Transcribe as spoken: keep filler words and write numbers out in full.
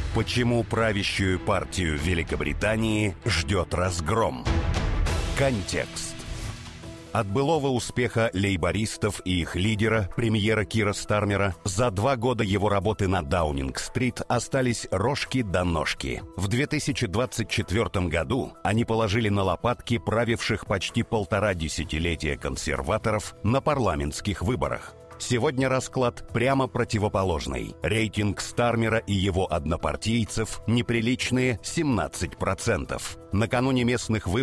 Почему правящую партию Великобритании ждет разгром? Контекст. От былого успеха лейбористов и их лидера, премьера Кира Стармера, за два года его работы на Даунинг-стрит остались рожки до ножки. В две тысячи двадцать четвёртом году они положили на лопатки правивших почти полтора десятилетия консерваторов на парламентских выборах. Сегодня расклад прямо противоположный. Рейтинг Стармера и его однопартийцев неприличные семнадцать процентов. Накануне местных выборов